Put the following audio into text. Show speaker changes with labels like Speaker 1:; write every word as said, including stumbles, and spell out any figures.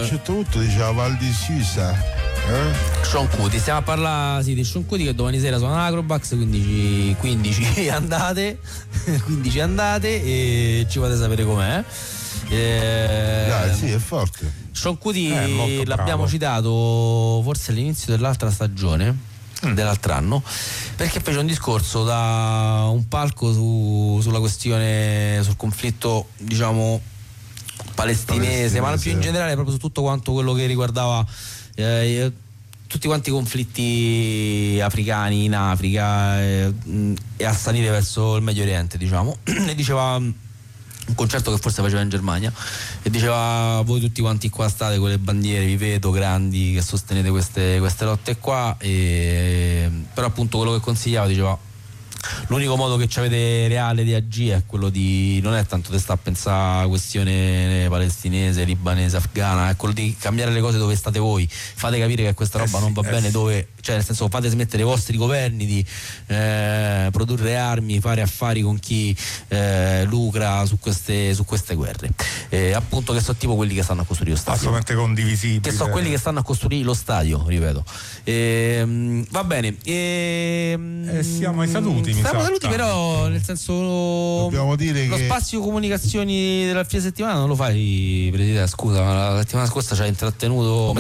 Speaker 1: certo punto diceva Val di Susa. Eh?
Speaker 2: Sean Kuti, stiamo a parlare sì, di Sean Kuti che domani sera suona l'Acrobax, quindici, quindici andate, quindici andate e ci fate sapere com'è. Eh,
Speaker 1: Dai, sì, è forte.
Speaker 2: Sean Kuti
Speaker 3: Eh,
Speaker 2: l'abbiamo citato forse all'inizio dell'altra stagione, mm. dell'altro anno, perché fece un discorso da un palco su, sulla questione, sul conflitto, diciamo, palestinese, palestinese, ma più in generale proprio su tutto quanto quello che riguardava eh, tutti quanti i conflitti africani in Africa eh, e a salire verso il Medio Oriente, diciamo. E diceva, un concerto che forse faceva in Germania, e diceva: voi tutti quanti qua state con le bandiere, vi vedo grandi che sostenete queste, queste lotte qua, e però appunto quello che consigliava, diceva: l'unico modo che ci avete reale di agire è quello di, non è tanto di stare a pensare alla questione palestinese, libanese, afghana, è quello di cambiare le cose dove state voi, fate capire che questa roba eh sì, non va eh bene sì. dove, cioè nel senso, fate smettere i vostri governi di eh, produrre armi, fare affari con chi eh, lucra su queste, su queste guerre, eh, appunto, che sono tipo quelli che stanno a costruire lo stadio,
Speaker 3: assolutamente condivisibile,
Speaker 2: che sono quelli che stanno a costruire lo stadio, ripeto. E, va bene, e,
Speaker 3: eh, siamo ai saluti.
Speaker 2: Siamo saluti, però nel senso
Speaker 1: dobbiamo dire
Speaker 2: lo
Speaker 1: che
Speaker 2: spazio comunicazioni della fine settimana non lo fai, Presidente, scusa, ma la settimana scorsa ci ha intrattenuto